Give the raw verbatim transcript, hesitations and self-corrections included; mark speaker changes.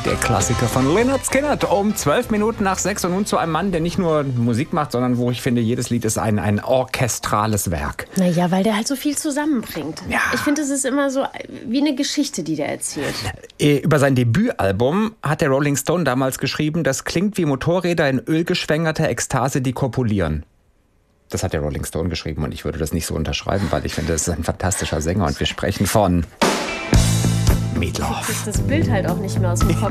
Speaker 1: der Klassiker von Lynyrd Skynyrd um zwölf Minuten nach sechs und nun zu einem Mann, der nicht nur Musik macht, sondern wo ich finde, jedes Lied ist ein, ein orchestrales Werk.
Speaker 2: Naja, weil der halt so viel zusammenbringt.
Speaker 1: Ja.
Speaker 2: Ich finde, es ist immer so wie eine Geschichte, die der erzählt.
Speaker 1: Über sein Debütalbum hat der Rolling Stone damals geschrieben, das klingt wie Motorräder in ölgeschwängerter Ekstase, die kopulieren. Das hat der Rolling Stone geschrieben und ich würde das nicht so unterschreiben, weil ich finde, das ist ein fantastischer Sänger und wir sprechen von Meat Loaf.
Speaker 2: Das Bild halt auch nicht mehr aus dem Kopf.